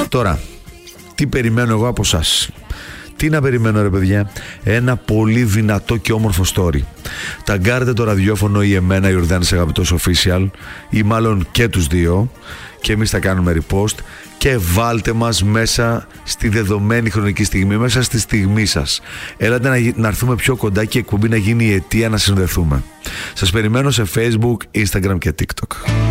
Τώρα, τι περιμένω εγώ από σας? Τι να περιμένω ρε παιδιά? Ένα πολύ δυνατό και όμορφο story. Ταγκάρετε το ραδιόφωνο ή εμένα, Ιορδάνης Αγαπητός Official, ή μάλλον και τους δύο, και εμείς θα κάνουμε repost, και βάλτε μας μέσα στη δεδομένη χρονική στιγμή, μέσα στη στιγμή σας. Έλατε να έρθουμε πιο κοντά και η εκπομπή να γίνει η αιτία να συνδεθούμε. Σας περιμένω σε Facebook, Instagram και TikTok.